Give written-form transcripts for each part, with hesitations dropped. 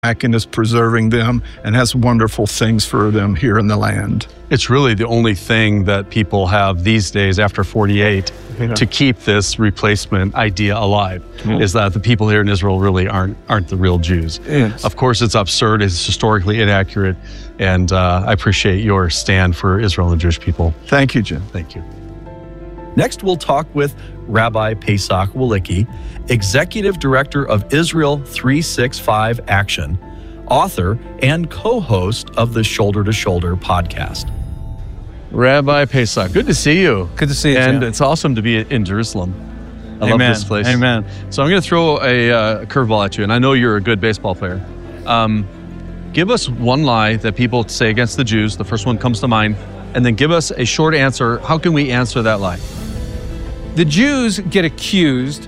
and is preserving them and has wonderful things for them here in the land. It's really the only thing that people have these days after 48 to keep this replacement idea alive, is that the people here in Israel really aren't the real Jews. Yes. Of course, it's absurd, it's historically inaccurate, and I appreciate your stand for Israel and the Jewish people. Thank you, Jim. Thank you. Next, we'll talk with Rabbi Pesach Walicki, Executive Director of Israel 365 Action, author and co-host of the Shoulder to Shoulder podcast. Rabbi Pesach, good to see you. Good to see you, And Jim. it's awesome to be in Jerusalem. I love Amen. this place. Amen. So I'm going to throw a curveball at you, and I know you're a good baseball player. Give us one lie that people say against the Jews. The first one comes to mind. And then give us a short answer. How can we answer that lie? The Jews get accused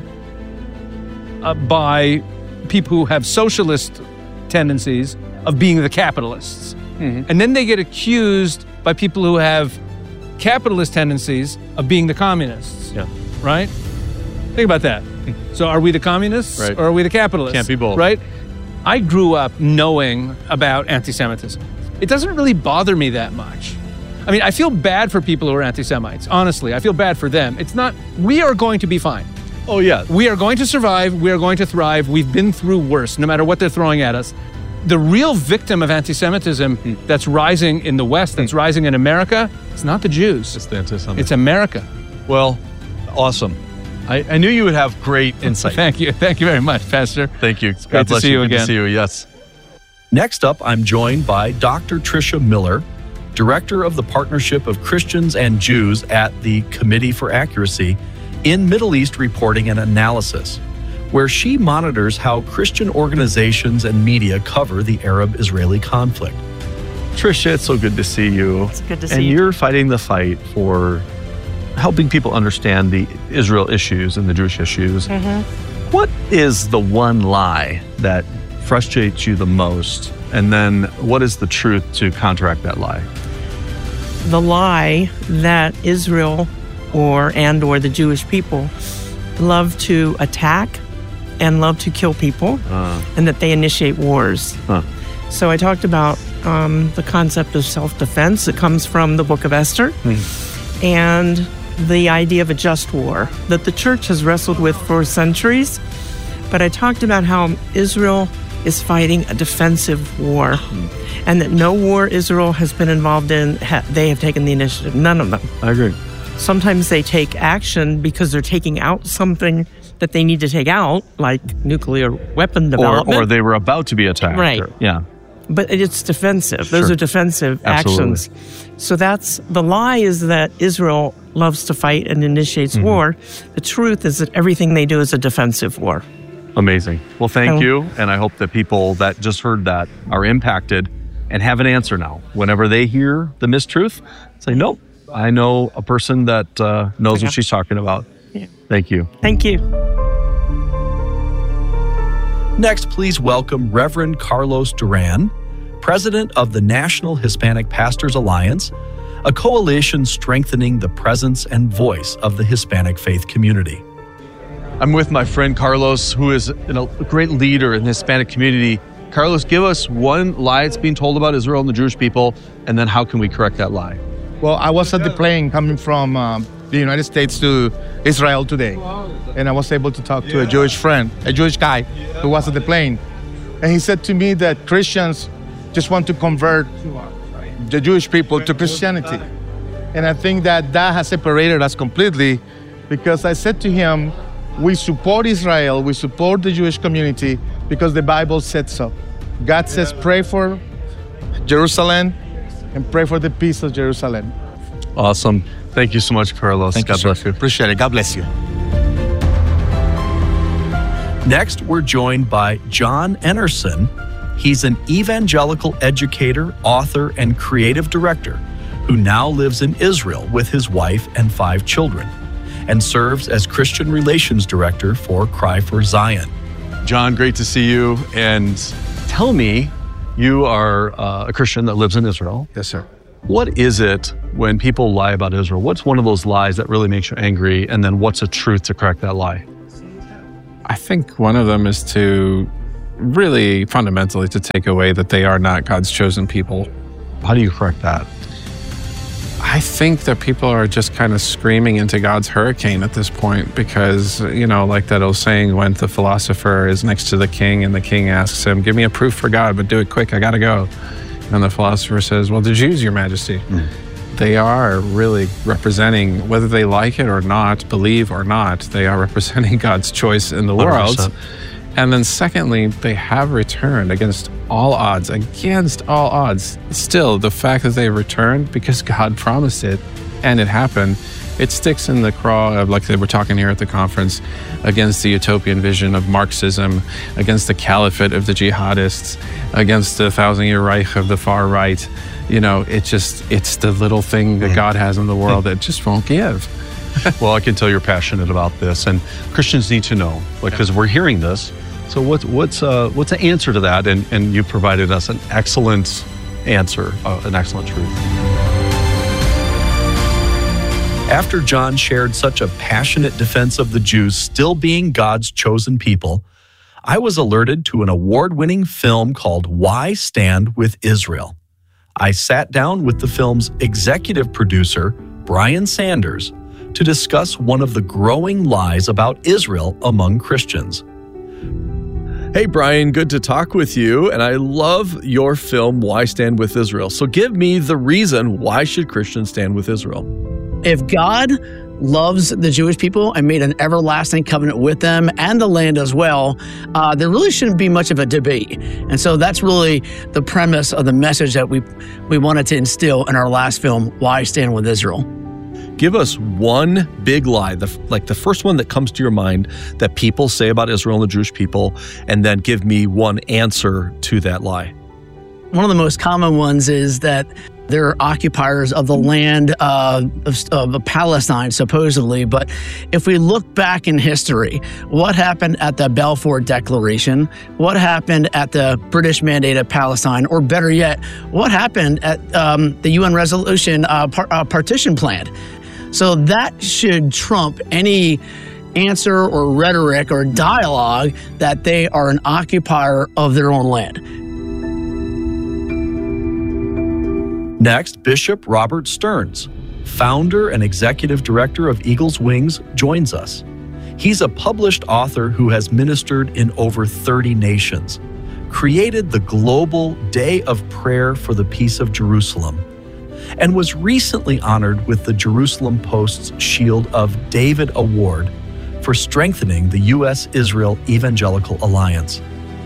by people who have socialist tendencies of being the capitalists. And then they get accused by people who have capitalist tendencies of being the communists. Yeah. Right? Think about that. So are we the communists Right. or are we the capitalists? Can't be both. Right? I grew up knowing about anti-Semitism. It doesn't really bother me that much. I mean, I feel bad for people who are anti-Semites. Honestly, I feel bad for them. It's not, we are going to be fine. Oh, yeah. We are going to survive. We are going to thrive. We've been through worse, no matter what they're throwing at us. The real victim of anti-Semitism that's rising in the West, that's rising in America, it's not the Jews. It's the anti-Semitic. It's America. Well, awesome. I knew you would have great insight. Thank you. Thank you very much, Pastor. Thank you. God great to bless see you Good again. to see you, yes. Next up, I'm joined by Dr. Tricia Miller, Director of the Partnership of Christians and Jews at the Committee for Accuracy in Middle East Reporting and Analysis, where she monitors how Christian organizations and media cover the Arab-Israeli conflict. Tricia, it's so good to see you. It's good to see and you. you're fighting the fight for helping people understand the Israel issues and the Jewish issues. What is the one lie that frustrates you the most? And then what is the truth to counteract that lie? The lie that Israel or the Jewish people love to attack and love to kill people, and that they initiate wars. So I talked about the concept of self-defense. It comes from the book of Esther, and the idea of a just war that the church has wrestled with for centuries. But I talked about how Israel is fighting a defensive war, and that no war Israel has been involved in, they have taken the initiative. None of them. I agree. Sometimes they take action because they're taking out something that they need to take out, like nuclear weapon development. Or they were about to be attacked. Right. Yeah. But it's defensive. Those Sure. are defensive Absolutely. actions. So that's the lie, is that Israel loves to fight and initiates war. The truth is that everything they do is a defensive war. Amazing. Well, thank Oh. you. And I hope that people that just heard that are impacted and have an answer now. Whenever they hear the mistruth, say, nope, I know a person that knows Okay. what she's talking about. Yeah. Thank you. Thank you. Next, please welcome Reverend Carlos Duran, President of the National Hispanic Pastors Alliance, a coalition strengthening the presence and voice of the Hispanic faith community. I'm with my friend Carlos, who is a great leader in the Hispanic community. Carlos, give us one lie that's being told about Israel and the Jewish people, and then how can we correct that lie? Well, I was at the plane coming from the United States to Israel today, and I was able to talk to a Jewish friend, a Jewish guy who was at the plane. And he said to me that Christians just want to convert the Jewish people to Christianity. And I think that that has separated us completely, because I said to him, we support Israel, we support the Jewish community because the Bible said so. God says, pray for Jerusalem and pray for the peace of Jerusalem. Awesome. Thank you so much, Carlos. God bless you. Appreciate it. God bless you. Next, we're joined by John Enerson. He's an evangelical educator, author, and creative director who now lives in Israel with his wife and 5 children, and serves as Christian Relations Director for Cry for Zion. John, great to see you. And tell me, you are a Christian that lives in Israel. Yes, sir. What is it when people lie about Israel? What's one of those lies that really makes you angry? And then what's a truth to correct that lie? I think one of them is to really fundamentally to take away that they are not God's chosen people. How do you correct that? I think that people are just kind of screaming into God's hurricane at this point because, like that old saying, when the philosopher is next to the king and the king asks him, give me a proof for God, but do it quick, I gotta go. And the philosopher says, well, the Jews, your majesty. They are really representing, whether they like it or not, believe or not, they are representing God's choice in the world. 100%. And then secondly, they have returned against all odds. Still, the fact that they returned because God promised it and it happened, it sticks in the craw of, like they were talking here at the conference, against the utopian vision of Marxism, against the caliphate of the jihadists, against the 1,000-year Reich of the far right. It's the little thing that God has in the world that just won't give. Well, I can tell you're passionate about this, and Christians need to know, because we're hearing this. So what's the answer to that? And you provided us an excellent answer, an excellent truth. After John shared such a passionate defense of the Jews still being God's chosen people, I was alerted to an award-winning film called Why Stand with Israel. I sat down with the film's executive producer, Brian Sanders, to discuss one of the growing lies about Israel among Christians. Hey, Brian, good to talk with you, and I love your film, Why Stand with Israel. So give me the reason why should Christians stand with Israel? If God loves the Jewish people and made an everlasting covenant with them and the land as well, there really shouldn't be much of a debate. And so that's really the premise of the message that we wanted to instill in our last film, Why Stand with Israel. Give us one big lie, the first one that comes to your mind that people say about Israel and the Jewish people, and then give me one answer to that lie. One of the most common ones is that they're occupiers of the land of Palestine, supposedly. But if we look back in history, what happened at the Balfour Declaration? What happened at the British Mandate of Palestine? Or better yet, what happened at the UN resolution partition plan? So that should trump any answer or rhetoric or dialogue that they are an occupier of their own land. Next, Bishop Robert Stearns, founder and executive director of Eagle's Wings, joins us. He's a published author who has ministered in over 30 nations, created the Global Day of Prayer for the Peace of Jerusalem, and was recently honored with the Jerusalem Post's Shield of David Award for strengthening the U.S.-Israel Evangelical Alliance.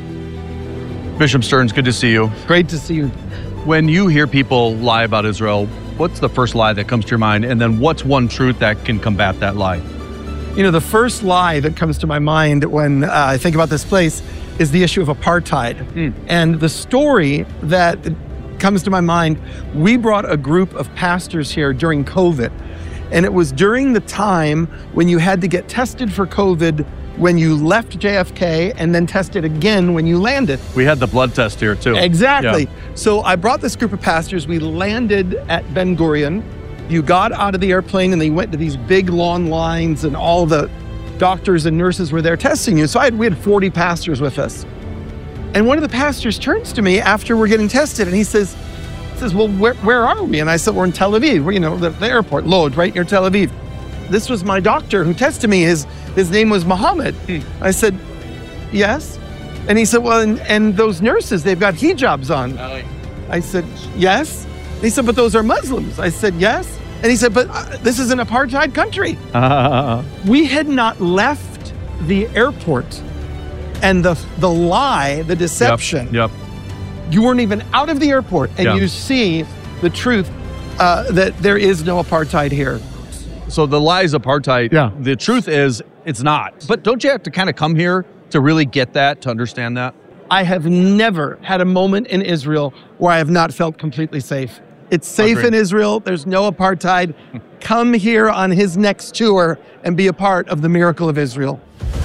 Bishop Stearns, good to see you. Great to see you. When you hear people lie about Israel, what's the first lie that comes to your mind? And then what's one truth that can combat that lie? The first lie that comes to my mind when I think about this place is the issue of apartheid. And the story that comes to my mind, we brought a group of pastors here during COVID. And it was during the time when you had to get tested for COVID when you left JFK and then tested again when you landed. We had the blood test here too. Exactly. Yeah. So I brought this group of pastors. We landed at Ben Gurion. You got out of the airplane and they went to these big long lines and all the doctors and nurses were there testing you. So we had 40 pastors with us. And one of the pastors turns to me after we're getting tested and he says, well, where are we? And I said, we're in Tel Aviv. We're, the airport, Lod, right near Tel Aviv. This was my doctor who tested me. His name was Muhammad. I said, yes. And he said, well, and those nurses, they've got hijabs on. I said, yes. And he said, but those are Muslims. I said, yes. And he said, but this is an apartheid country. We had not left the airport. And the lie, the deception, Yep. You weren't even out of the airport and you see the truth that there is no apartheid here. So the lie is apartheid. Yeah. The truth is it's not. But don't you have to kind of come here to really get that, to understand that? I have never had a moment in Israel where I have not felt completely safe. It's safe in Israel. There's no apartheid. Come here on his next tour and be a part of the miracle of Israel.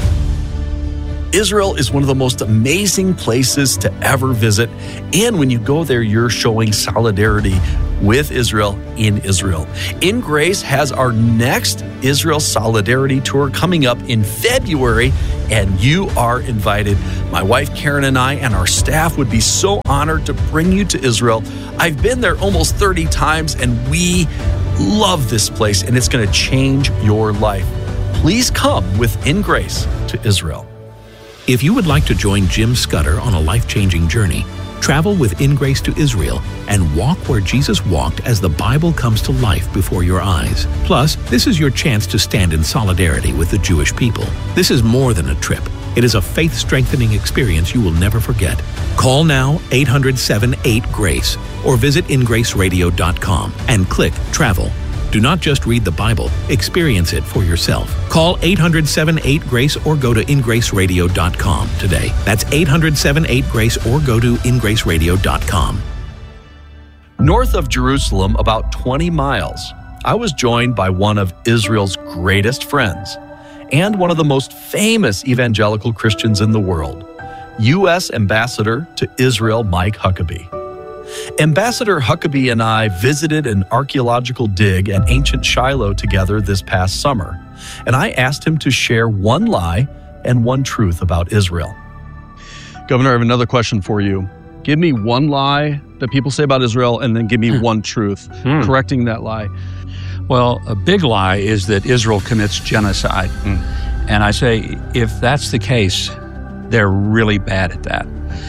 Israel is one of the most amazing places to ever visit. And when you go there, you're showing solidarity with Israel in Israel. In Grace has our next Israel Solidarity Tour coming up in February, and you are invited. My wife Karen and I and our staff would be so honored to bring you to Israel. I've been there almost 30 times, and we love this place, and it's going to change your life. Please come with In Grace to Israel. If you would like to join Jim Scudder on a life-changing journey, travel with In Grace to Israel and walk where Jesus walked as the Bible comes to life before your eyes. Plus, this is your chance to stand in solidarity with the Jewish people. This is more than a trip. It is a faith-strengthening experience you will never forget. Call now 800-78-GRACE or visit ingraceradio.com and click Travel. Do not just read the Bible, experience it for yourself. Call 800-78-GRACE or go to ingraceradio.com today. That's 800-78-GRACE or go to ingraceradio.com. North of Jerusalem, about 20 miles, I was joined by one of Israel's greatest friends and one of the most famous evangelical Christians in the world, U.S. Ambassador to Israel, Mike Huckabee. Ambassador Huckabee and I visited an archaeological dig at ancient Shiloh together this past summer, and I asked him to share one lie and one truth about Israel. Governor, I have another question for you. Give me one lie that people say about Israel, and then give me one truth, correcting that lie. Well, a big lie is that Israel commits genocide. And I say, if that's the case, they're really bad at that.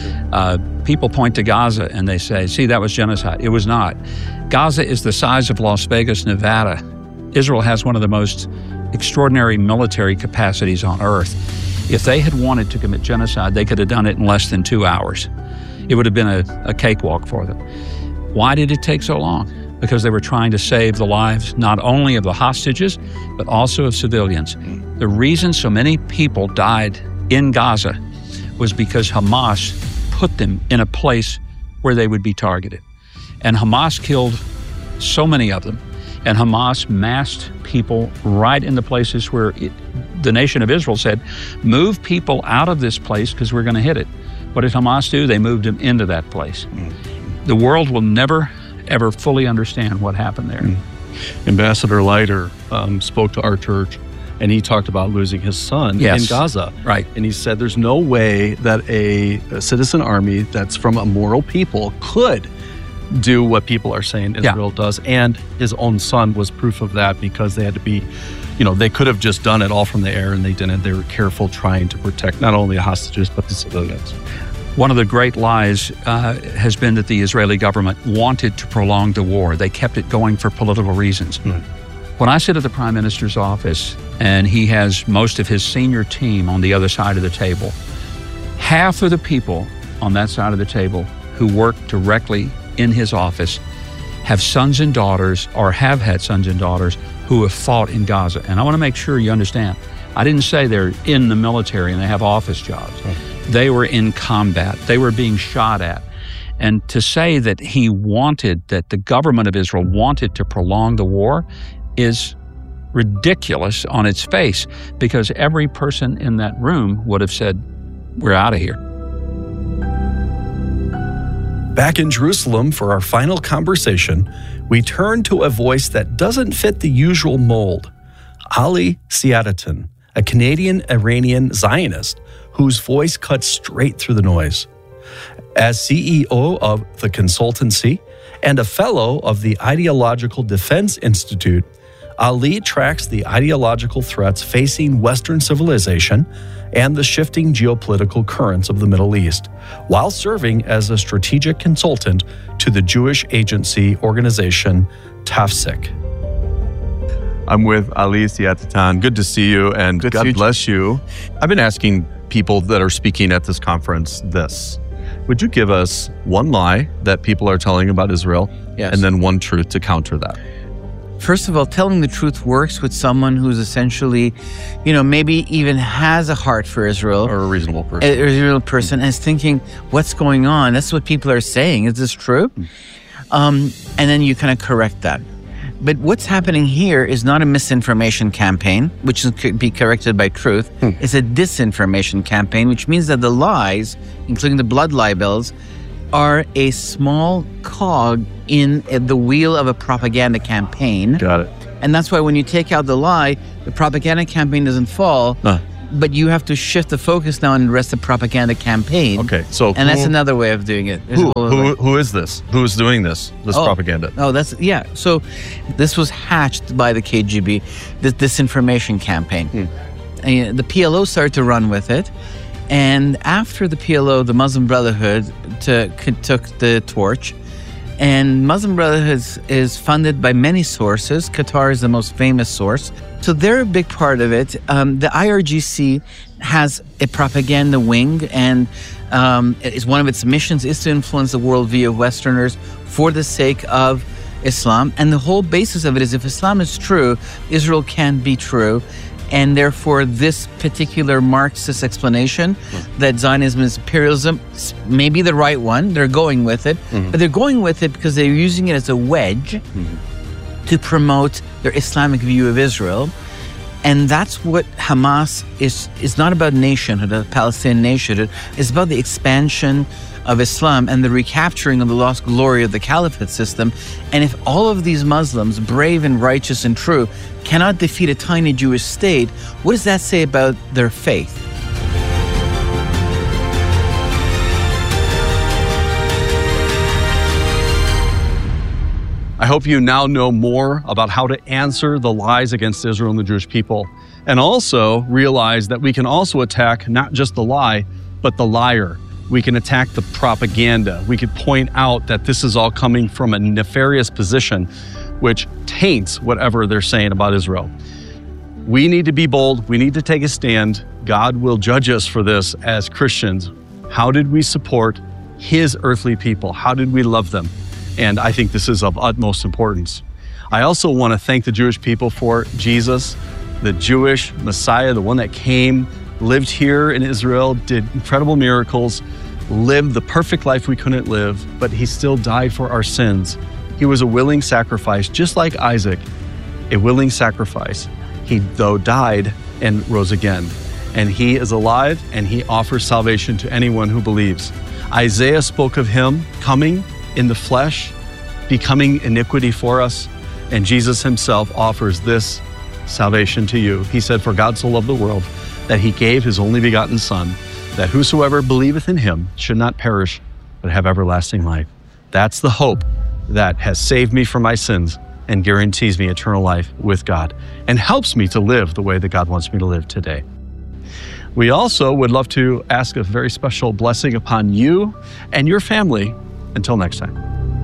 People point to Gaza and they say, see, that was genocide. It was not. Gaza is the size of Las Vegas, Nevada. Israel has one of the most extraordinary military capacities on earth. If they had wanted to commit genocide, they could have done it in less than 2 hours. It would have been a cakewalk for them. Why did it take so long? Because they were trying to save the lives not only of the hostages, but also of civilians. The reason so many people died in Gaza was because Hamas put them in a place where they would be targeted. And Hamas killed so many of them. And Hamas massed people right in the places where the nation of Israel said, move people out of this place because we're going to hit it. What did Hamas do? They moved them into that place. The world will never, ever fully understand what happened there. Ambassador Leiter spoke to our church, and he talked about losing his son in Gaza. Right. And he said there's no way that a citizen army that's from a moral people could do what people are saying Israel does. And his own son was proof of that, because they had to be, they could have just done it all from the air, and they didn't. They were careful trying to protect not only the hostages, but the civilians. One of the great lies has been that the Israeli government wanted to prolong the war. They kept it going for political reasons. When I sit at the Prime Minister's office and he has most of his senior team on the other side of the table, half of the people on that side of the table who work directly in his office have sons and daughters, or have had sons and daughters, who have fought in Gaza. And I want to make sure you understand, I didn't say they're in the military and they have office jobs. They were in combat. They were being shot at. And to say that that the government of Israel wanted to prolong the war is ridiculous on its face, because every person in that room would have said, we're out of here. Back in Jerusalem for our final conversation, we turn to a voice that doesn't fit the usual mold. Ali Siadatan, a Canadian-Iranian Zionist whose voice cuts straight through the noise. As CEO of the consultancy and a fellow of the Ideological Defense Institute, Ali tracks the ideological threats facing Western civilization and the shifting geopolitical currents of the Middle East, while serving as a strategic consultant to the Jewish agency organization Tafsik. I'm with Ali Siadatan. Good to see you, and God bless you. I've been asking people that are speaking at this conference this. Would you give us one lie that people are telling about Israel, and then one truth to counter that? First of all, telling the truth works with someone who's essentially, maybe even has a heart for Israel. Or a reasonable person. A reasonable person, and is thinking, what's going on? That's what people are saying. Is this true? And then you kind of correct that. But what's happening here is not a misinformation campaign, which could be corrected by truth. It's a disinformation campaign, which means that the lies, including the blood libels, are a small cog in the wheel of a propaganda campaign. Got it. And that's why when you take out the lie, the propaganda campaign doesn't fall. But you have to shift the focus now and rest the propaganda campaign. Okay, so that's another way of doing it. Who is this? Who is doing this propaganda? So this was hatched by the KGB, this disinformation campaign. The PLO started to run with it. And after the PLO, the Muslim Brotherhood took the torch. And Muslim Brotherhood is funded by many sources. Qatar is the most famous source. So they're a big part of it. The IRGC has a propaganda wing, and one of its missions is to influence the worldview of Westerners for the sake of Islam. And the whole basis of it is if Islam is true, Israel can be true. And therefore, this particular Marxist explanation that Zionism is imperialism may be the right one. They're going with it. But they're going with it because they're using it as a wedge to promote their Islamic view of Israel. And that's what Hamas is. It's not about nationhood, a Palestinian nationhood. It's about the expansion of Islam and the recapturing of the lost glory of the caliphate system. And if all of these Muslims, brave and righteous and true, cannot defeat a tiny Jewish state, what does that say about their faith? I hope you now know more about how to answer the lies against Israel and the Jewish people, and also realize that we can also attack not just the lie, but the liar. We can attack the propaganda. We could point out that this is all coming from a nefarious position which taints whatever they're saying about Israel. We need to be bold. We need to take a stand. God will judge us for this as Christians. How did we support His earthly people? How did we love them? And I think this is of utmost importance. I also want to thank the Jewish people for Jesus, the Jewish Messiah, the one that came, lived here in Israel, did incredible miracles, lived the perfect life we couldn't live, but He still died for our sins. He was a willing sacrifice, just like Isaac, a willing sacrifice. He, though, died and rose again. And He is alive, and He offers salvation to anyone who believes. Isaiah spoke of Him coming in the flesh, becoming iniquity for us, and Jesus Himself offers this salvation to you. He said, "For God so loved the world that He gave His only begotten Son, that whosoever believeth in Him should not perish, but have everlasting life." That's the hope that has saved me from my sins and guarantees me eternal life with God and helps me to live the way that God wants me to live today. We also would love to ask a very special blessing upon you and your family. Until next time.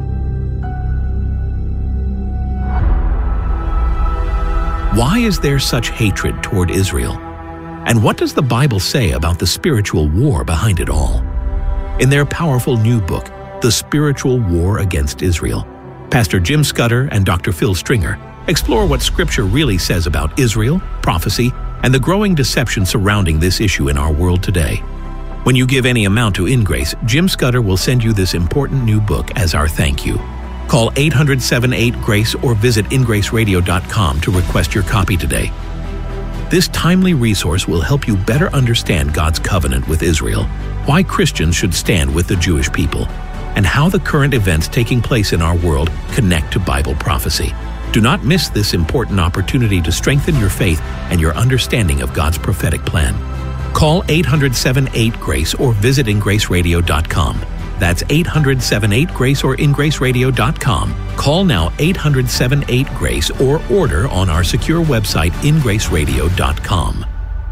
Why is there such hatred toward Israel? And what does the Bible say about the spiritual war behind it all? In their powerful new book, The Spiritual War Against Israel, Pastor Jim Scudder and Dr. Phil Stringer explore what Scripture really says about Israel, prophecy, and the growing deception surrounding this issue in our world today. When you give any amount to InGrace, Jim Scudder will send you this important new book as our thank you. Call 800-78-GRACE or visit ingraceradio.com to request your copy today. This timely resource will help you better understand God's covenant with Israel, why Christians should stand with the Jewish people, and how the current events taking place in our world connect to Bible prophecy. Do not miss this important opportunity to strengthen your faith and your understanding of God's prophetic plan. Call 800-78-GRACE or visit ingraceradio.com. That's 800-78-GRACE or ingraceradio.com. Call now 800-78-GRACE or order on our secure website ingraceradio.com.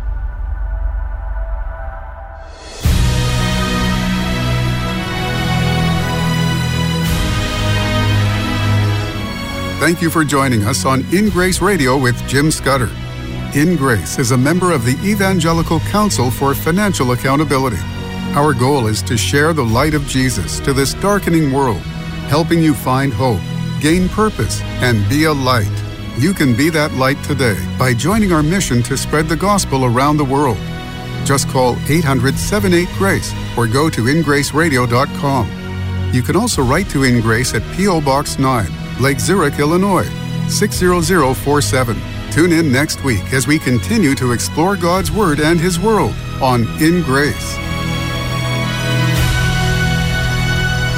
Thank you for joining us on In Grace Radio with Jim Scudder. In Grace is a member of the Evangelical Council for Financial Accountability. Our goal is to share the light of Jesus to this darkening world, helping you find hope, gain purpose, and be a light. You can be that light today by joining our mission to spread the gospel around the world. Just call 800-78-GRACE or go to ingraceradio.com. You can also write to In Grace at P.O. Box 9, Lake Zurich, Illinois, 60047. Tune in next week as we continue to explore God's Word and His world on In Grace.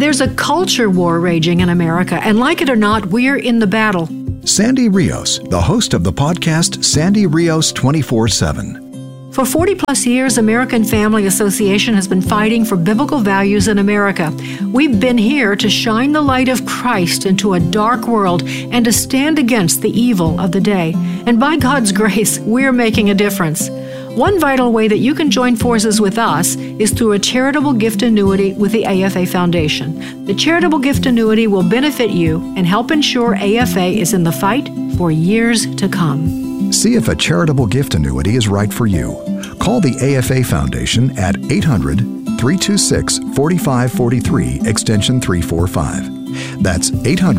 There's a culture war raging in America, and like it or not, we're in the battle. Sandy Rios, the host of the podcast Sandy Rios 24/7. For 40 plus years, American Family Association has been fighting for biblical values in America. We've been here to shine the light of Christ into a dark world and to stand against the evil of the day. And by God's grace, we're making a difference. One vital way that you can join forces with us is through a charitable gift annuity with the AFA Foundation. The charitable gift annuity will benefit you and help ensure AFA is in the fight for years to come. See if a charitable gift annuity is right for you. Call the AFA Foundation at 800-326-4543, extension 345. That's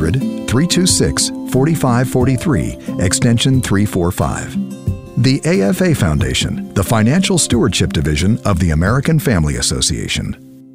800-326-4543, extension 345. The AFA Foundation, the Financial Stewardship Division of the American Family Association.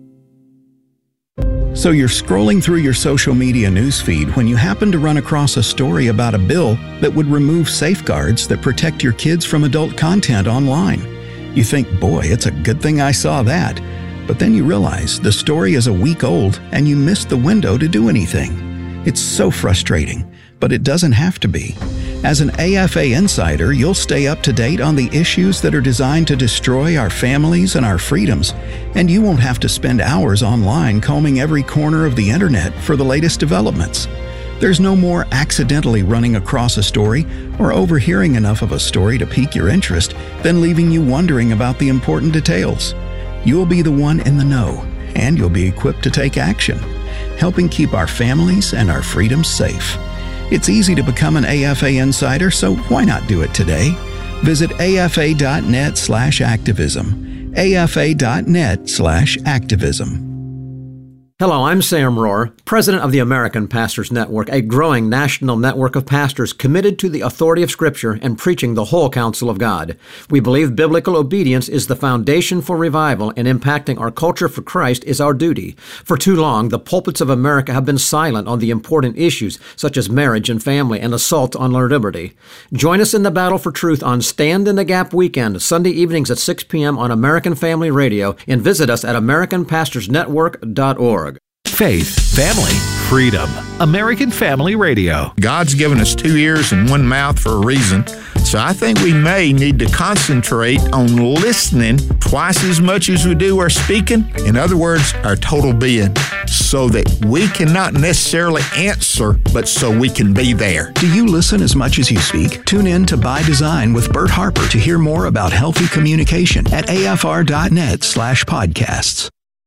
So you're scrolling through your social media newsfeed when you happen to run across a story about a bill that would remove safeguards that protect your kids from adult content online. You think, boy, it's a good thing I saw that. But then you realize the story is a week old and you missed the window to do anything. It's so frustrating, but it doesn't have to be. As an AFA insider, you'll stay up to date on the issues that are designed to destroy our families and our freedoms, and you won't have to spend hours online combing every corner of the internet for the latest developments. There's no more accidentally running across a story or overhearing enough of a story to pique your interest than leaving you wondering about the important details. You'll be the one in the know, and you'll be equipped to take action, helping keep our families and our freedoms safe. It's easy to become an AFA insider, so why not do it today? Visit afa.net/activism. afa.net/activism. Hello, I'm Sam Rohr, president of the American Pastors Network, a growing national network of pastors committed to the authority of Scripture and preaching the whole counsel of God. We believe biblical obedience is the foundation for revival, and impacting our culture for Christ is our duty. For too long, the pulpits of America have been silent on the important issues such as marriage and family and assault on our liberty. Join us in the battle for truth on Stand in the Gap weekend, Sunday evenings at 6 p.m. on American Family Radio, and visit us at AmericanPastorsNetwork.org. Faith, family, freedom. American Family Radio. God's given us 2 ears and 1 mouth for a reason. So I think we may need to concentrate on listening twice as much as we do our speaking. In other words, our total being, so that we can not necessarily answer, but so we can be there. Do you listen as much as you speak? Tune in to By Design with Bert Harper to hear more about healthy communication at afr.net/podcasts.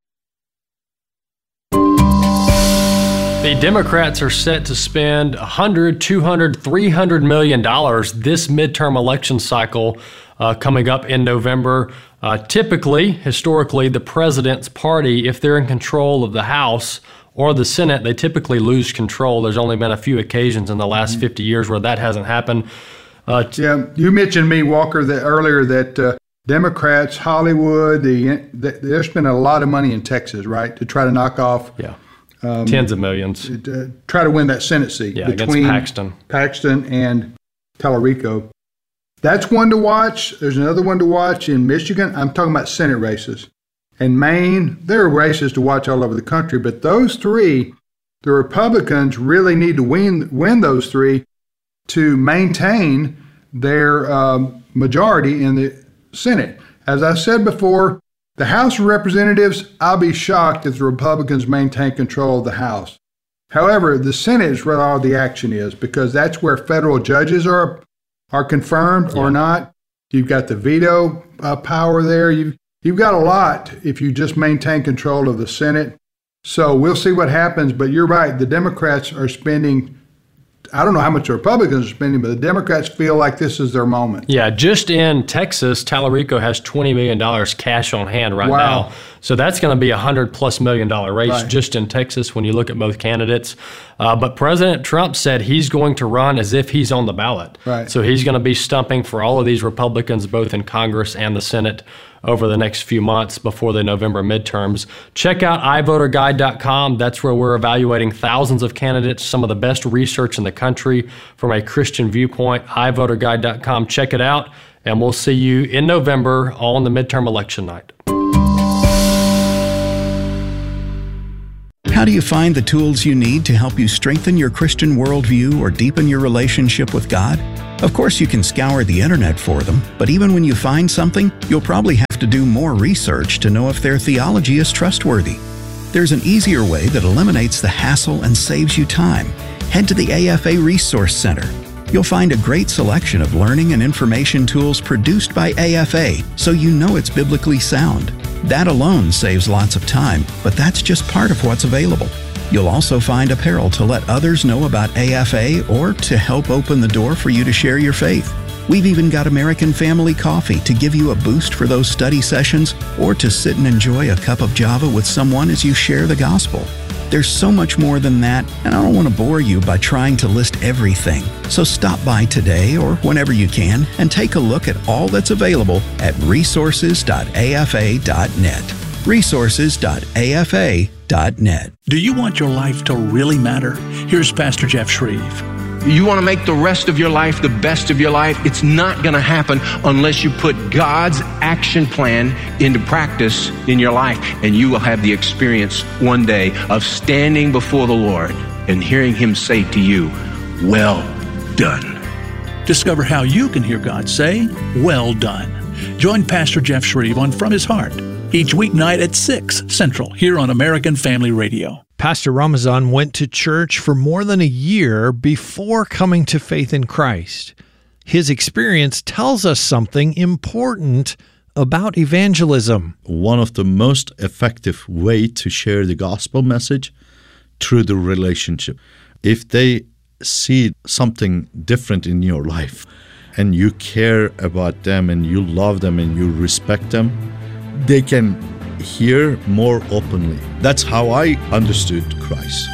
The Democrats are set to spend $100, $200, $300 million this midterm election cycle coming up in November. Historically, the president's party, if they're in control of the House or the Senate, they typically lose control. There's only been a few occasions in the last 50 years where that hasn't happened. You mentioned me, Walker, earlier that Democrats, Hollywood, they're spending a lot of money in Texas, right, to try to knock off tens of millions. Try to win that Senate seat between Paxton and Tallarico. That's one to watch. There's another one to watch in Michigan. I'm talking about Senate races. In Maine, there are races to watch all over the country, but those three, the Republicans really need to win those three to maintain their majority in the Senate. As I said before, the House of Representatives, I'll be shocked if the Republicans maintain control of the House. However, the Senate is where all the action is, because that's where federal judges are confirmed or not. You've got the veto power there. You've got a lot if you just maintain control of the Senate. So we'll see what happens, but you're right. The Democrats are spending, I don't know how much the Republicans are spending, but the Democrats feel like this is their moment. Yeah, just in Texas, Tallarico has $20 million cash on hand right now. So that's going to be a $100+ million race just in Texas when you look at both candidates. But President Trump said he's going to run as if he's on the ballot. Right. So he's going to be stumping for all of these Republicans, both in Congress and the Senate, over the next few months before the November midterms. Check out iVoterGuide.com. That's where we're evaluating thousands of candidates, some of the best research in the country from a Christian viewpoint. iVoterGuide.com. Check it out, and we'll see you in November on the midterm election night. How do you find the tools you need to help you strengthen your Christian worldview or deepen your relationship with God? Of course, you can scour the internet for them, but even when you find something, you'll probably have to do more research to know if their theology is trustworthy. There's an easier way that eliminates the hassle and saves you time. Head to the AFA Resource Center. You'll find a great selection of learning and information tools produced by AFA, so you know it's biblically sound. That alone saves lots of time, but that's just part of what's available. You'll also find apparel to let others know about AFA or to help open the door for you to share your faith. We've even got American Family Coffee to give you a boost for those study sessions or to sit and enjoy a cup of Java with someone as you share the gospel. There's so much more than that, and I don't want to bore you by trying to list everything. So stop by today or whenever you can and take a look at all that's available at resources.afa.net. resources.afa.net. Do you want your life to really matter? Here's Pastor Jeff Shreve. You want to make the rest of your life the best of your life? It's not going to happen unless you put God's action plan into practice in your life. And you will have the experience one day of standing before the Lord and hearing Him say to you, "Well done." Discover how you can hear God say, "Well done." Join Pastor Jeff Shreve on From His Heart each weeknight at 6 Central here on American Family Radio. Pastor Ramazan went to church for more than a year before coming to faith in Christ. His experience tells us something important about evangelism. One of the most effective way to share the gospel message through the relationship. If they see something different in your life and you care about them and you love them and you respect them, they can hear more openly. That's how I understood Christ.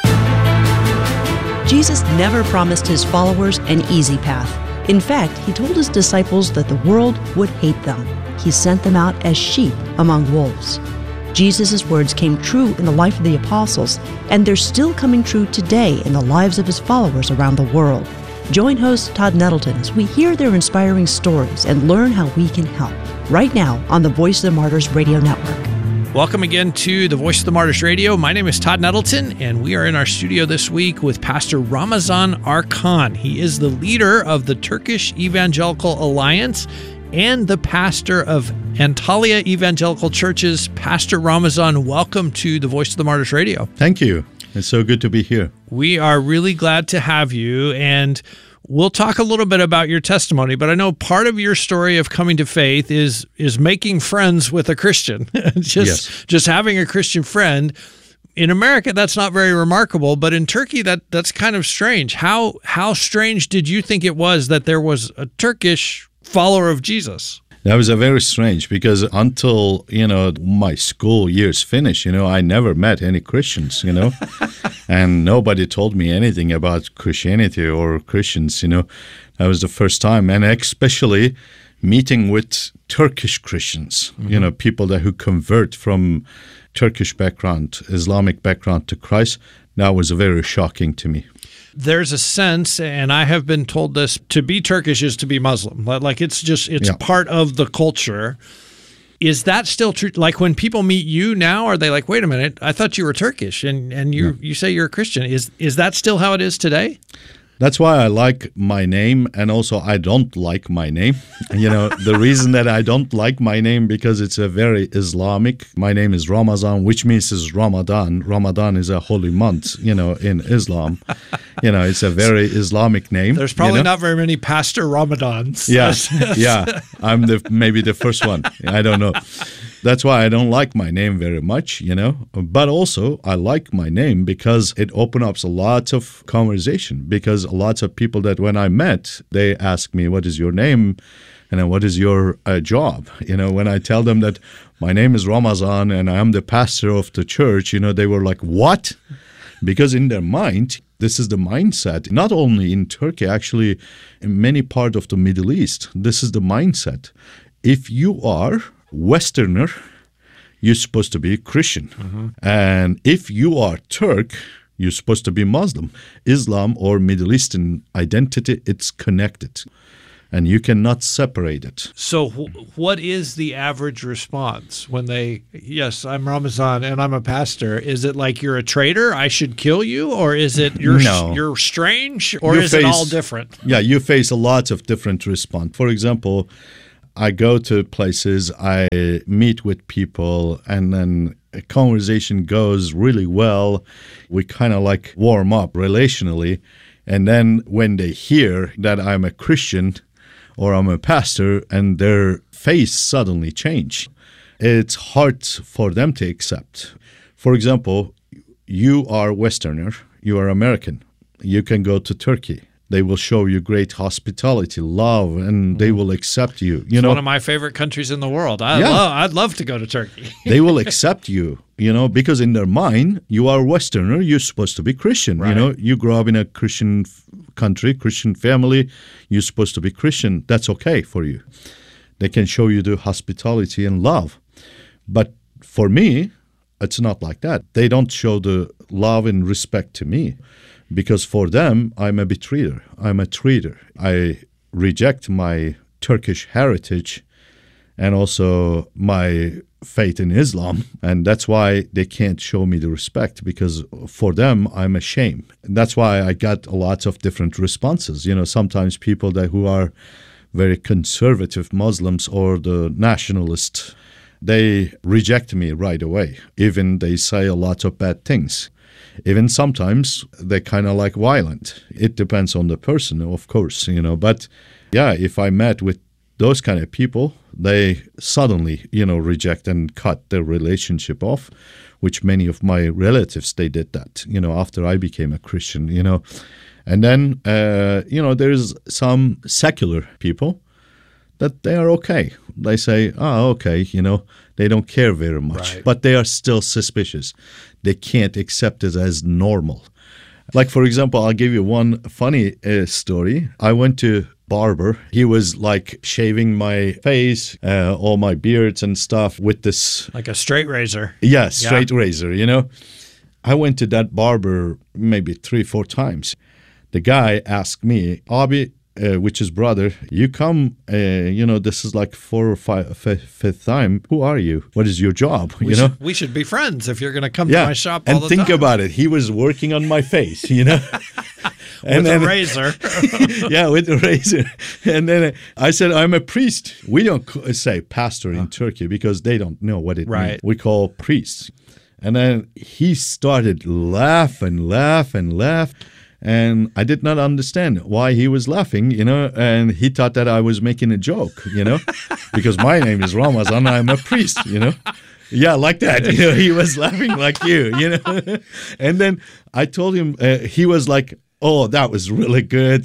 Jesus never promised his followers an easy path. In fact, he told his disciples that the world would hate them. He sent them out as sheep among wolves. Jesus' words came true in the life of the apostles, and they're still coming true today in the lives of his followers around the world. Join host Todd Nettleton as we hear their inspiring stories and learn how we can help. Right now on the Voice of the Martyrs Radio Network. Welcome again to the Voice of the Martyrs Radio. My name is Todd Nettleton, and we are in our studio this week with Pastor Ramazan Arkan. He is the leader of the Turkish Evangelical Alliance and the pastor of Antalya Evangelical Churches. Pastor Ramazan, welcome to the Voice of the Martyrs Radio. Thank you. It's so good to be here. We are really glad to have you, and we'll talk a little bit about your testimony, but I know part of your story of coming to faith is making friends with a Christian. Just having a Christian friend. In America, that's not very remarkable, but in Turkey, that's kind of strange. How strange did you think it was that there was a Turkish follower of Jesus? That was a very strange because until, my school years finished, I never met any Christians, and nobody told me anything about Christianity or Christians, That was the first time, and especially meeting with Turkish Christians, people who convert from Turkish background, Islamic background to Christ. That was very shocking to me. There's a sense, and I have been told this, to be Turkish is to be Muslim. Like it's part of the culture. Is that still true? Like when people meet you now, are they like, wait a minute, I thought you were Turkish and you say you're a Christian. Is that still how it is today? That's why I like my name, and also I don't like my name. The reason that I don't like my name because it's a very Islamic. My name is Ramazan, which means is Ramadan. Ramadan is a holy month, in Islam. It's a very Islamic name. There's probably not very many Pastor Ramadans. Yeah. I'm maybe the first one. I don't know. That's why I don't like my name very much, But also, I like my name because it opens up a lot of conversation. Because lots of people that when I met, they ask me, what is your name? And then what is your job? When I tell them that my name is Ramazan and I am the pastor of the church, they were like, what? Because in their mind, this is the mindset, not only in Turkey, actually in many parts of the Middle East, this is the mindset. If you are Westerner, you're supposed to be Christian. Mm-hmm. And if you are Turk, you're supposed to be Muslim. Islam or Middle Eastern identity, it's connected. and you cannot separate it. So what is the average response when they, yes, I'm Ramazan and I'm a pastor? Is it like you're a traitor, I should kill you? Or is it you're strange? Or is it all different? Yeah, you face a lot of different response. For example, I go to places, I meet with people, and then a conversation goes really well. We kind of like warm up relationally. And then when they hear that I'm a Christian or I'm a pastor, and their face suddenly change, it's hard for them to accept. For example, you are Westerner, you are American. You can go to Turkey. They will show you great hospitality, love, and they will accept you. It's one of my favorite countries in the world. I'd love to go to Turkey. They will accept you, because in their mind, you are Westerner, you're supposed to be Christian. Right. You grow up in a Christian country, Christian family, you're supposed to be Christian. That's okay for you. They can show you the hospitality and love. But for me, it's not like that. They don't show the love and respect to me. Because for them, I'm a betrayer. I'm a traitor. I reject my Turkish heritage and also my faith in Islam. And that's why they can't show me the respect, because for them, I'm a shame. And that's why I got a lot of different responses. Sometimes people who are very conservative Muslims or the nationalists, they reject me right away. Even they say a lot of bad things. Even sometimes they're kind of like violent. It depends on the person, of course, But yeah, if I met with those kind of people, they suddenly, reject and cut their relationship off, which many of my relatives, they did that, after I became a Christian, And then, there's some secular people that they are okay. They say, okay, they don't care very much. Right. But they are still suspicious. They can't accept it as normal. Like, for example, I'll give you one funny story. I went to barber. He was like shaving my face, all my beards and stuff with this. Like a straight razor. Yeah, straight razor, I went to that barber maybe 3-4 times. The guy asked me, Abi, which is brother, you come, this is like 4th or 5th time. Who are you? What is your job? We should be friends if you're going to come to my shop all the time. And think about it. He was working on my face, With a razor. Yeah, with a razor. And then I said, I'm a priest. We don't say pastor in Turkey because they don't know what it means. We call priests. And then he started laugh. And I did not understand why he was laughing, and he thought that I was making a joke, because my name is Ramazan, I'm a priest, Yeah, like that. He was laughing like you, And then I told him, he was like, oh, that was really good,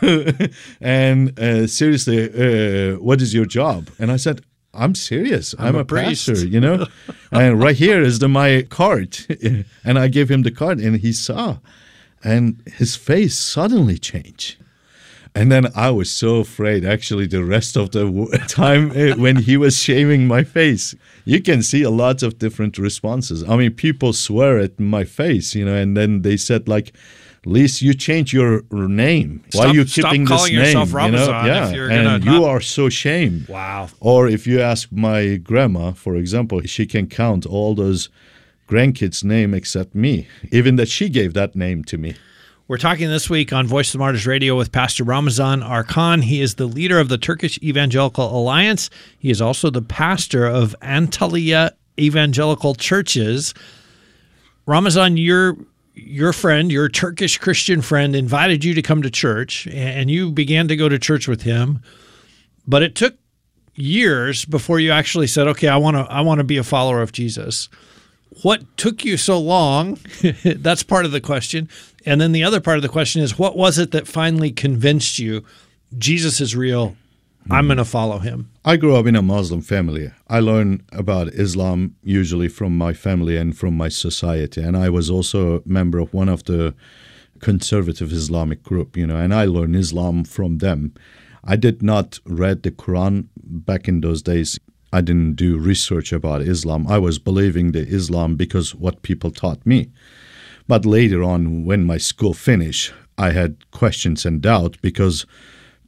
And seriously, what is your job? And I said, I'm serious. I'm a priest. pastor, And right here is my card. And I gave him the card, and he saw. And his face suddenly changed. And then I was so afraid, actually, the rest of the time when he was shaving my face. You can see a lot of different responses. I mean, people swear at my face, and then they said, like, at least you change your name. Why are you keeping this name? Stop calling yourself Ramazan. Yeah, if you're and you are so ashamed. Wow. Or if you ask my grandma, for example, she can count all those grandkids' name except me, even that she gave that name to me. We're talking this week on Voice of the Martyrs Radio with Pastor Ramazan Arkan. He is the leader of the Turkish Evangelical Alliance. He is also the pastor of Antalya Evangelical Churches. Ramazan, your friend, your Turkish Christian friend, invited you to come to church, and you began to go to church with him. But it took years before you actually said, okay, I want to be a follower of Jesus. What took you so long? That's part of the question. And then the other part of the question is, what was it that finally convinced you Jesus is real? I'm going to follow him. I grew up in a Muslim family. I learned about Islam usually from my family and from my society. And I was also a member of one of the conservative Islamic group, and I learned Islam from them. I did not read the Quran back in those days. I didn't do research about Islam. I was believing the Islam because what people taught me. But later on, when my school finished, I had questions and doubt because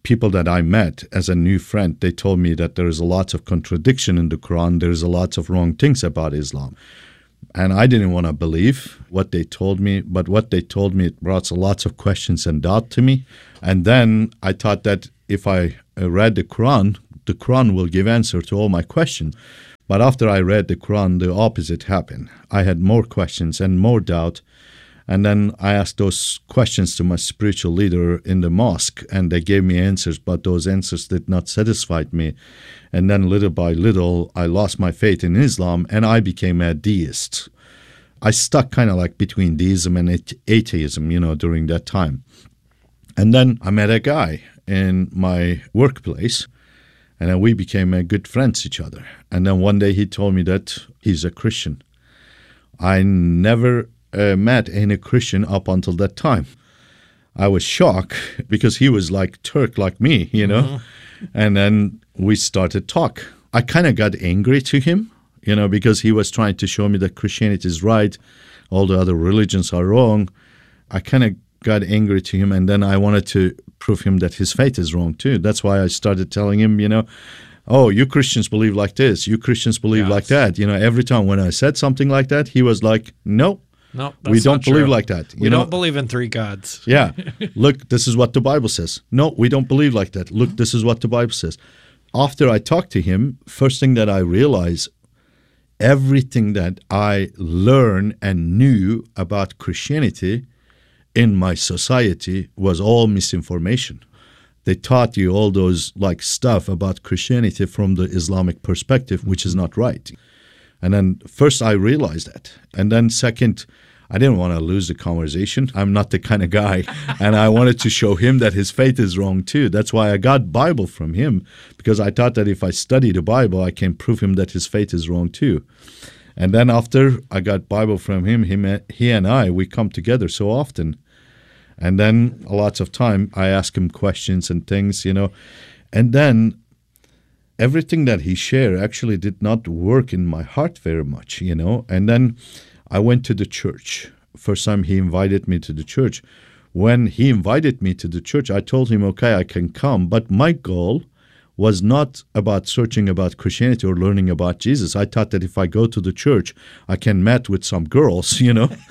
people that I met as a new friend, they told me that there is a lot of contradiction in the Quran. There's a lot of wrong things about Islam. And I didn't want to believe what they told me, but what they told me brought lots of questions and doubt to me. And then I thought that if I read the Quran will give answer to all my questions. But after I read the Quran, the opposite happened. I had more questions and more doubt. And then I asked those questions to my spiritual leader in the mosque, and they gave me answers, but those answers did not satisfy me. And then little by little, I lost my faith in Islam, and I became a deist. I stuck kind of like between deism and atheism, during that time. And then I met a guy in my workplace, and then we became good friends each other. And then one day he told me that he's a Christian. I never met any Christian up until that time. I was shocked because he was like Turk like me, Mm-hmm. And then we started talk. I kind of got angry to him, because he was trying to show me that Christianity is right, all the other religions are wrong. I kind of got angry to him, and then I wanted to prove him that his faith is wrong too. That's why I started telling him, oh, you Christians believe like this, you Christians believe like that. Every time when I said something like that, he was like, no, we don't believe like that. We don't believe in three gods. Yeah. Look, this is what the Bible says. No, we don't believe like that. Look, this is what the Bible says. After I talked to him, first thing that I realized, everything that I learned and knew about Christianity in my society was all misinformation. They taught you all those stuff about Christianity from the Islamic perspective, which is not right. And then first I realized that. And then second, I didn't want to lose the conversation. I'm not the kind of guy. And I wanted to show him that his faith is wrong too. That's why I got Bible from him, because I thought that if I study the Bible, I can prove him that his faith is wrong too. And then after I got Bible from him, he and I, we come together so often. And then lots of time I ask him questions and things, And then everything that he shared actually did not work in my heart very much, And then I went to the church. First time he invited me to the church. When he invited me to the church, I told him, okay, I can come. But my goal was not about searching about Christianity or learning about Jesus. I thought that if I go to the church, I can meet with some girls,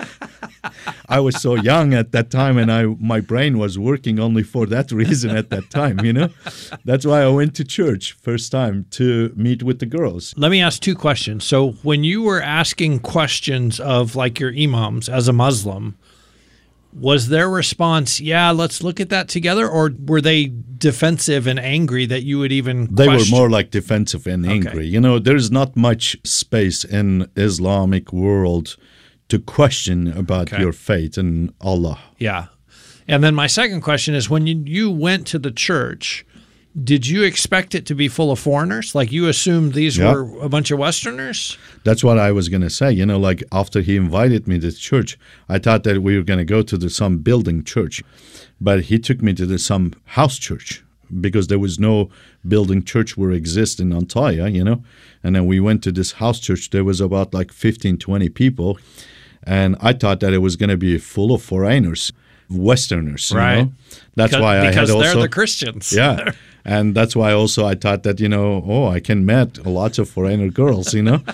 I was so young at that time, and my brain was working only for that reason at that time, That's why I went to church first time, to meet with the girls. Let me ask two questions. So when you were asking questions of your imams as a Muslim, was their response, yeah, let's look at that together? Or were they defensive and angry that you would even They question? were more like defensive and angry. There's not much space in Islamic world to question about your faith and Allah. Yeah. And then my second question is, when you went to the church, did you expect it to be full of foreigners? You assumed these were a bunch of Westerners? That's what I was going to say. After he invited me to the church, I thought that we were going to go to some building church. But he took me to some house church, because there was no building church where exist in Antalya, And then we went to this house church. There was about 15, 20 people. And I thought that it was going to be full of foreigners, Westerners, right? That's why I had also... Because they're the Christians. Yeah. And that's why also I thought that, I can meet lots of foreigner girls,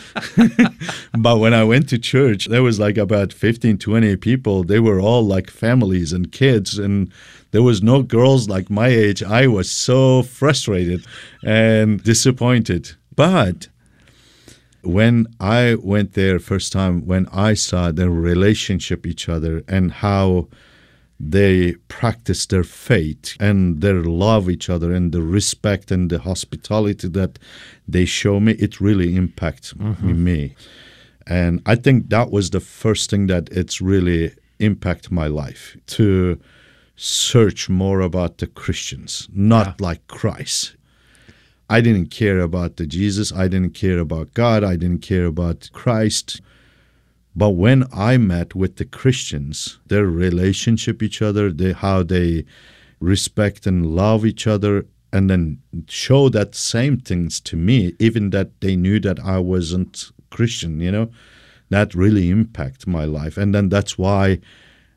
But when I went to church, there was about 15, 20 people. They were all families and kids, and there was no girls like my age. I was so frustrated and disappointed. But when I went there first time, when I saw their relationship each other and how they practice their faith and their love each other and the respect and the hospitality that they show me, it really impacts me. And I think that was the first thing that it's really impacted my life, to search more about the Christians, not like Christ. I didn't care about the Jesus. I didn't care about God. I didn't care about Christ. But when I met with the Christians, their relationship each other, how they respect and love each other, and then show that same things to me, even that they knew that I wasn't Christian, that really impacted my life. And then that's why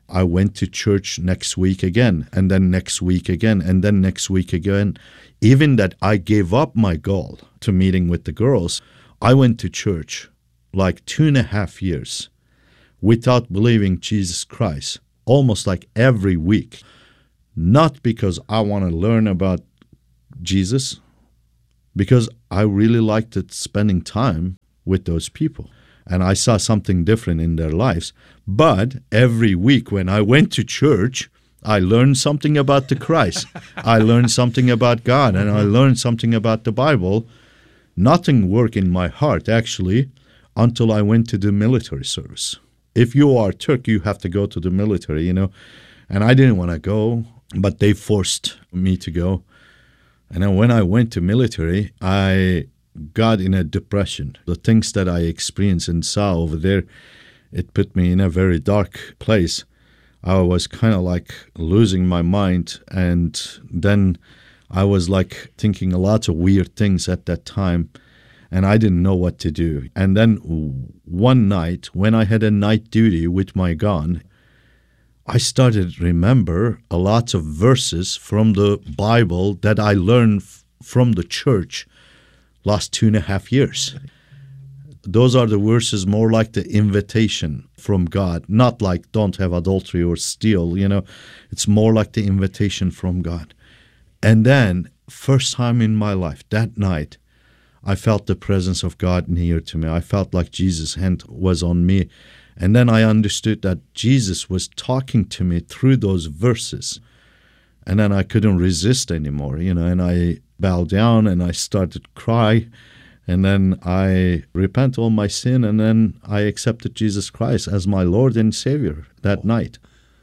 I went to church next week again, and then next week again, and then next week again. Even that I gave up my goal to meeting with the girls, I went to church like 2.5 years without believing Jesus Christ, almost like every week. Not because I want to learn about Jesus, because I really liked it spending time with those people. And I saw something different in their lives. But every week when I went to church, I learned something about the Christ. I learned something about God, and I learned something about the Bible. Nothing worked in my heart, actually, until I went to the military service. If you are Turk, you have to go to the military, you know. And I didn't want to go, but they forced me to go. And then when I went to military, I got in a depression. The things that I experienced and saw over there, it put me in a very dark place. I was kind of like losing my mind, and then I was like thinking a lot of weird things at that time, and I didn't know what to do. And then one night, when I had a night duty with my gun, I started to remember a lot of verses from the Bible that I learned from the church last 2.5 years. Those are the verses more like the invitation from God, not like don't have adultery or steal, you know. It's more like the invitation from God. And then, first time in my life, that night, I felt the presence of God near to me. I felt like Jesus' hand was on me. And then I understood that Jesus was talking to me through those verses. And then I couldn't resist anymore, you know, and I bowed down and I started to cry. And then I repented all my sin, and then I accepted Jesus Christ as my Lord and Savior that night.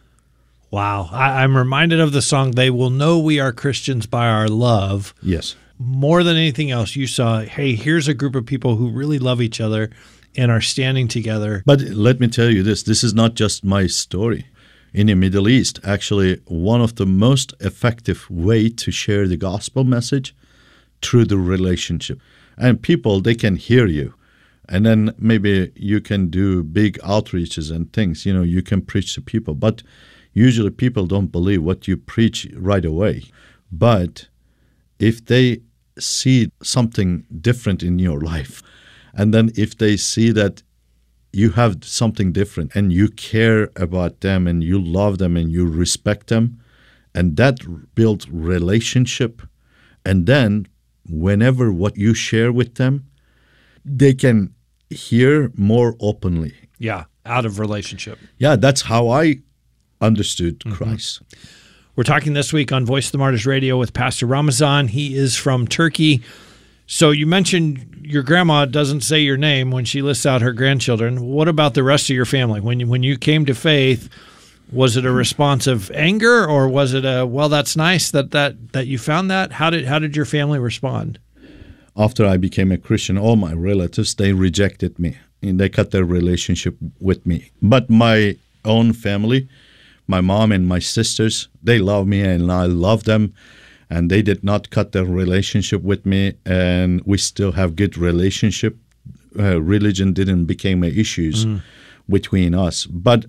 Wow. I'm reminded of the song, "They Will Know We Are Christians by Our Love." Yes. More than anything else, you saw, hey, here's a group of people who really love each other and are standing together. But let me tell you this is not just my story. In the Middle East, actually, one of the most effective way to share the gospel message through the relationship. And people, they can hear you. And then maybe you can do big outreaches and things. You know, you can preach to people. But usually people don't believe what you preach right away. But if they see something different in your life, and then if they see that you have something different and you care about them and you love them and you respect them, and that builds relationship, and then whenever what you share with them, they can hear more openly. Yeah, out of relationship. Yeah, that's how I understood Christ. We're talking this week on Voice of the Martyrs Radio with Pastor Ramazan. He is from Turkey. So you mentioned your grandma doesn't say your name when she lists out her grandchildren. What about the rest of your family? When you came to faith, was it a response of anger, or was it a, well, that's nice that you found that? How did your family respond? After I became a Christian, all my relatives, they rejected me. And they cut their relationship with me. But my own family, my mom and my sisters, they love me and I love them. And they did not cut their relationship with me, and we still have good relationship. Religion didn't become issues between us, but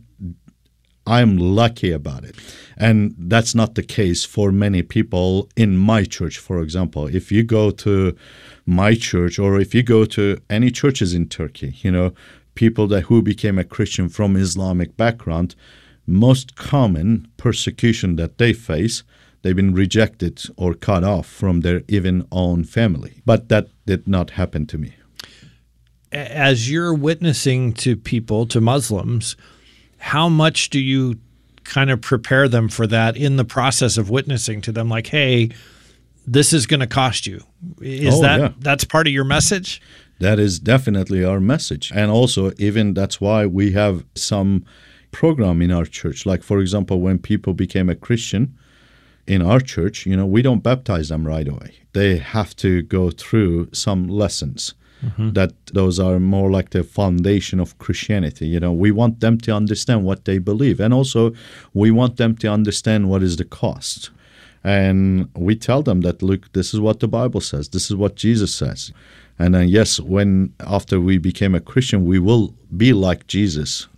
I'm lucky about it. And that's not the case for many people in my church, for example. If you go to my church, or if you go to any churches in Turkey, you know, people who became a Christian from Islamic background, most common persecution that they face, they've been rejected or cut off from their even own family. But that did not happen to me. As you're witnessing to people, to Muslims, how much do you kind of prepare them for that in the process of witnessing to them? Like, hey, this is going to cost you. That's part of your message? That is definitely our message. And also, even that's why we have some program in our church. Like, for example, when people became a Christian in our church, you know, we don't baptize them right away. They have to go through some lessons. That those are more like the foundation of Christianity. You know, we want them to understand what they believe. And also, we want them to understand what is the cost. And we tell them that, look, this is what the Bible says. This is what Jesus says. And then, yes, after we became a Christian, we will be like Jesus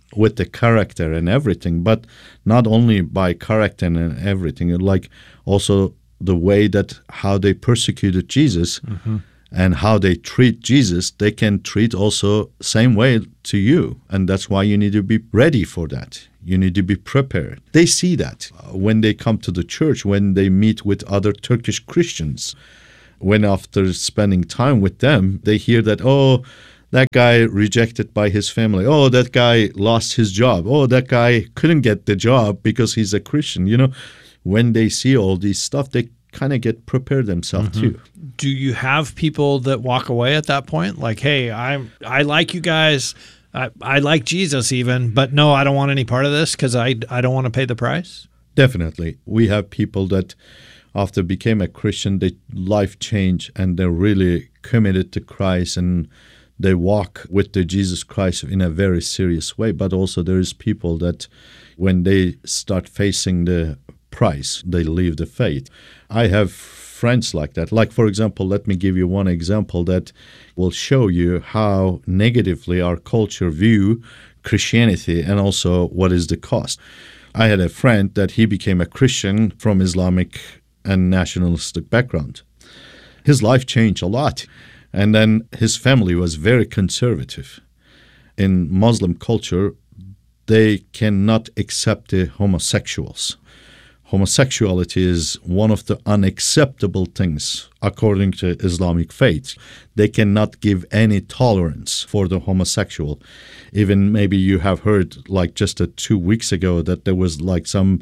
with the character and everything, but not only by character and everything, like also the way that how they persecuted Jesus and how they treat Jesus, they can treat also same way to you. And that's why you need to be ready for that. You need to be prepared. They see that when they come to the church, when they meet with other Turkish Christians, when after spending time with them, they hear that, oh, that guy rejected by his family. Oh, that guy lost his job. Oh, that guy couldn't get the job because he's a Christian. You know, when they see all these stuff, they kind of get prepared themselves too. Do you have people that walk away at that point? Like, hey, I like you guys. I like Jesus even, but no, I don't want any part of this because I don't want to pay the price? Definitely. We have people that after became a Christian, their life changed and they're really committed to Christ and they walk with the Jesus Christ in a very serious way. But also there is people that when they start facing the price, they leave the faith. I have friends like that. Like, for example, let me give you one example that will show you how negatively our culture view Christianity and also what is the cost. I had a friend that he became a Christian from Islamic and nationalistic background. His life changed a lot. And then his family was very conservative. In Muslim culture, they cannot accept the homosexuals. Homosexuality is one of the unacceptable things according to Islamic faith. They cannot give any tolerance for the homosexual. Even maybe you have heard like just 2 weeks ago that there was like some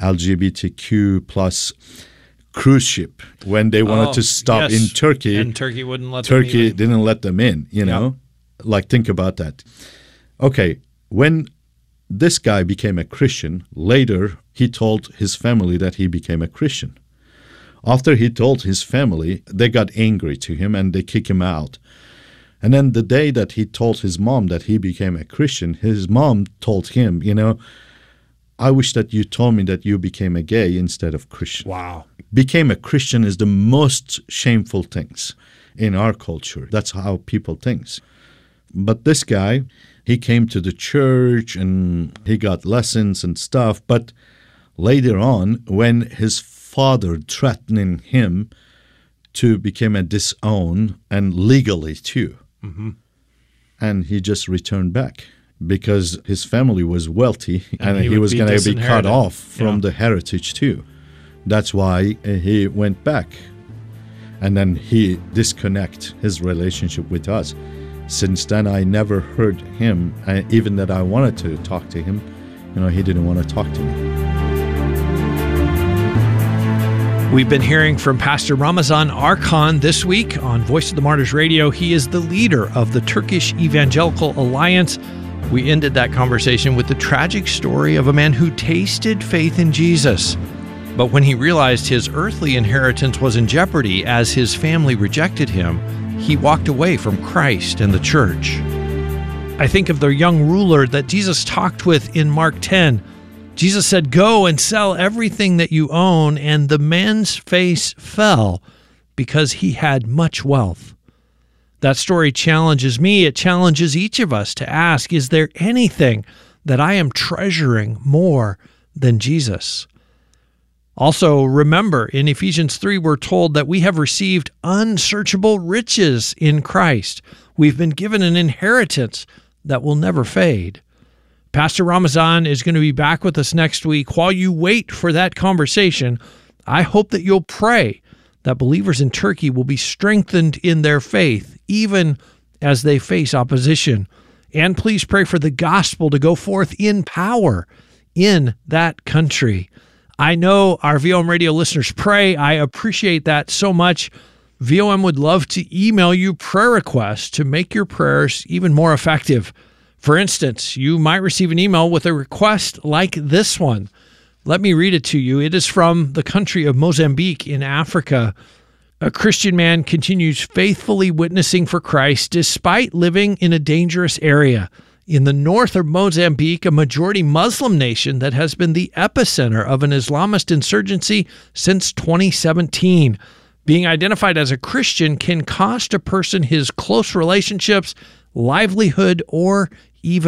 LGBTQ plus cruise ship when they wanted to stop in Turkey. And Turkey wouldn't let them in. Turkey didn't let them in, you know? Like, think about that. Okay, when this guy became a Christian, later he told his family that he became a Christian. After he told his family, they got angry to him and they kicked him out. And then the day that he told his mom that he became a Christian, his mom told him, you know, I wish that you told me that you became a gay instead of Christian. Wow. Became a Christian is the most shameful things in our culture. That's how people think. But this guy, he came to the church and he got lessons and stuff. But later on, when his father threatening him to become a disown and legally too, and he just returned back. Because his family was wealthy and he was going to be cut off from the heritage too. That's why he went back. And then he disconnected his relationship with us. Since then, I never heard him, even that I wanted to talk to him, you know, he didn't want to talk to me. We've been hearing from Pastor Ramazan Arkan this week on Voice of the Martyrs Radio. He is the leader of the Turkish Evangelical Alliance. We ended that conversation with the tragic story of a man who tasted faith in Jesus. But when he realized his earthly inheritance was in jeopardy as his family rejected him, he walked away from Christ and the church. I think of the young ruler that Jesus talked with in Mark 10. Jesus said, "Go and sell everything that you own," and the man's face fell because he had much wealth. That story challenges me. It challenges each of us to ask, is there anything that I am treasuring more than Jesus? Also, remember, in Ephesians 3, we're told that we have received unsearchable riches in Christ. We've been given an inheritance that will never fade. Pastor Ramazan is going to be back with us next week. While you wait for that conversation, I hope that you'll pray that believers in Turkey will be strengthened in their faith, even as they face opposition. And please pray for the gospel to go forth in power in that country. I know our VOM radio listeners pray. I appreciate that so much. VOM would love to email you prayer requests to make your prayers even more effective. For instance, you might receive an email with a request like this one. Let me read it to you. It is from the country of Mozambique in Africa. A Christian man continues faithfully witnessing for Christ despite living in a dangerous area. In the north of Mozambique, a majority Muslim nation that has been the epicenter of an Islamist insurgency since 2017. Being identified as a Christian can cost a person his close relationships, livelihood, or even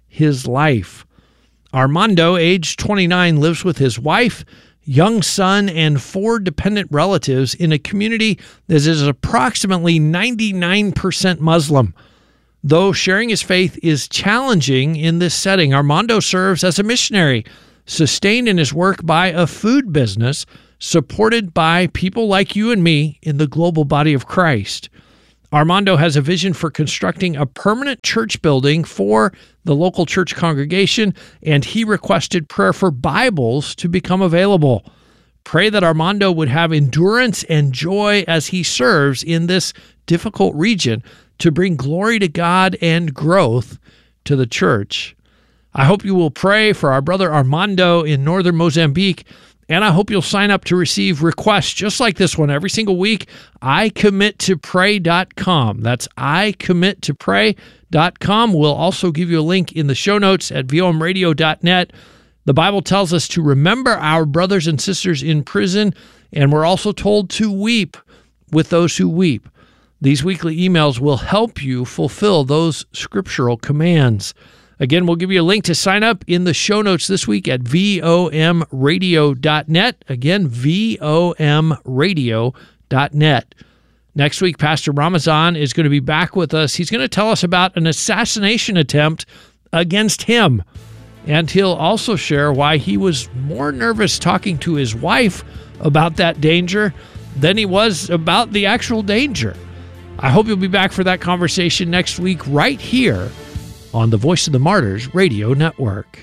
his life. Armando, age 29, lives with his wife, young son, and 4 dependent relatives in a community that is approximately 99% Muslim. Though sharing his faith is challenging in this setting, Armando serves as a missionary, sustained in his work by a food business supported by people like you and me in the global body of Christ. Armando has a vision for constructing a permanent church building for the local church congregation, and he requested prayer for Bibles to become available. Pray that Armando would have endurance and joy as he serves in this difficult region to bring glory to God and growth to the church. I hope you will pray for our brother Armando in northern Mozambique, and I hope you'll sign up to receive requests just like this one every single week. ICommitToPray.com. That's ICommitToPray.com. We'll also give you a link in the show notes at vomradio.net. The Bible tells us to remember our brothers and sisters in prison, and we're also told to weep with those who weep. These weekly emails will help you fulfill those scriptural commands. Again, we'll give you a link to sign up in the show notes this week at vomradio.net. Again, vomradio.net. Next week, Pastor Ramazan is going to be back with us. He's going to tell us about an assassination attempt against him. And he'll also share why he was more nervous talking to his wife about that danger than he was about the actual danger. I hope you'll be back for that conversation next week right here on the Voice of the Martyrs Radio Network.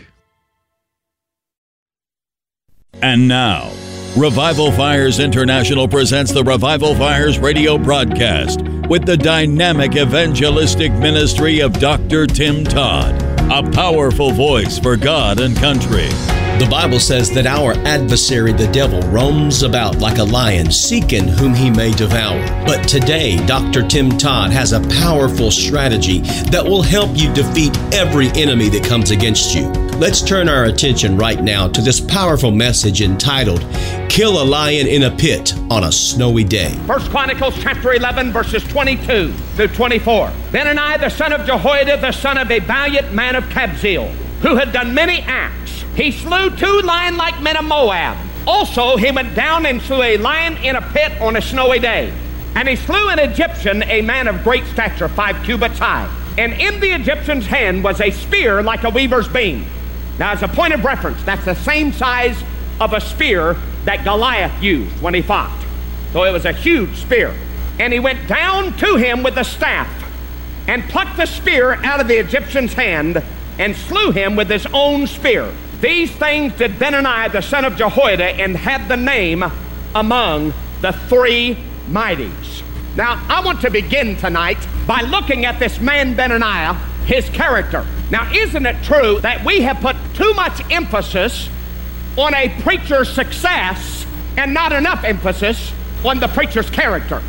And now, Revival Fires International presents the Revival Fires radio broadcast with the dynamic evangelistic ministry of Dr. Tim Todd, a powerful voice for God and country. The Bible says that our adversary, the devil, roams about like a lion, seeking whom he may devour. But today, Dr. Tim Todd has a powerful strategy that will help you defeat every enemy that comes against you. Let's turn our attention right now to this powerful message entitled, Kill a Lion in a Pit on a Snowy Day. 1 Chronicles chapter 11, verses 22 through 24. Benani, the son of Jehoiada, the son of a valiant man of Kabzeel, who had done many acts. He slew 2 lion-like men of Moab. Also, he went down and slew a lion in a pit on a snowy day. And he slew an Egyptian, a man of great stature, 5 cubits high. And in the Egyptian's hand was a spear like a weaver's beam. Now, as a point of reference, that's the same size of a spear that Goliath used when he fought. So it was a huge spear. And he went down to him with a staff and plucked the spear out of the Egyptian's hand and slew him with his own spear. These things did Benani, the son of Jehoiada, and had the name among the 3 mighties. Now, I want to begin tonight by looking at this man Benani, his character. Now, isn't it true that we have put too much emphasis on a preacher's success and not enough emphasis on the preacher's character?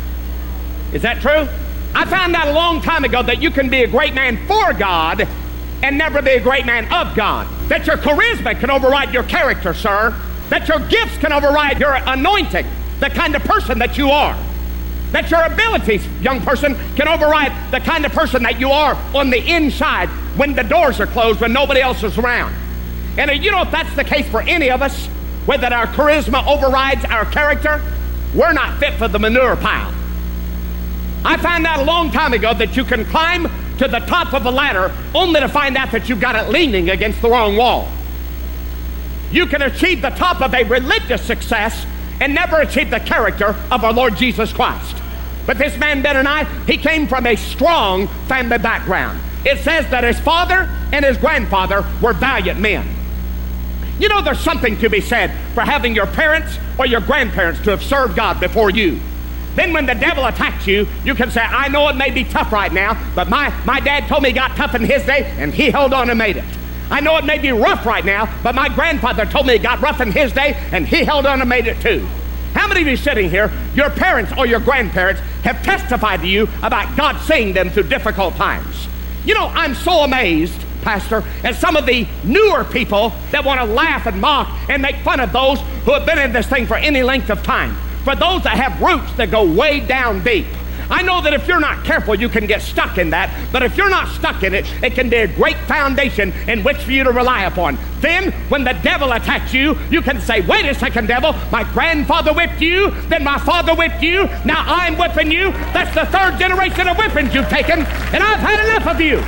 Is that true? I found out a long time ago that you can be a great man for God and never be a great man of God. That your charisma can override your character, sir. That your gifts can override your anointing, the kind of person that you are. That your abilities, young person, can override the kind of person that you are on the inside when the doors are closed, when nobody else is around. And you know, if that's the case for any of us, whether our charisma overrides our character, we're not fit for the manure pile. I found out a long time ago that you can climb to the top of a ladder only to find out that you've got it leaning against the wrong wall. You can achieve the top of a religious success and never achieve the character of our Lord Jesus Christ. But this man Benani, he came from a strong family background. It says that his father and his grandfather were valiant men. You know, there's something to be said for having your parents or your grandparents to have served God before you. Then when the devil attacks you, you can say, I know it may be tough right now, but my dad told me he got tough in his day, and he held on and made it. I know it may be rough right now, but my grandfather told me he got rough in his day, and he held on and made it too. How many of you sitting here, your parents or your grandparents have testified to you about God seeing them through difficult times? You know, I'm so amazed, Pastor, at some of the newer people that want to laugh and mock and make fun of those who have been in this thing for any length of time. For those that have roots that go way down deep. I know that if you're not careful, you can get stuck in that. But if you're not stuck in it, it can be a great foundation in which for you to rely upon. Then, when the devil attacks you, you can say, wait a second, devil, my grandfather whipped you, then my father whipped you, now I'm whipping you. That's the third generation of whippings you've taken, and I've had enough of you.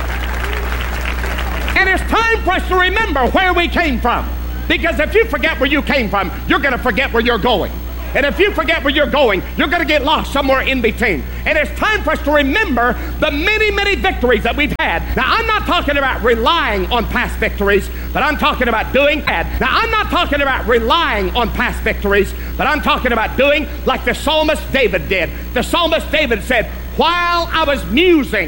And it's time for us to remember where we came from. Because if you forget where you came from, you're going to forget where you're going. And if you forget where you're going, you're going to get lost somewhere in between. And it's time for us to remember the many, many victories that we've had. Now, I'm not talking about relying on past victories, but I'm talking about doing bad. Now, I'm not talking about relying on past victories, but I'm talking about doing like the psalmist David did. The psalmist David said, while I was musing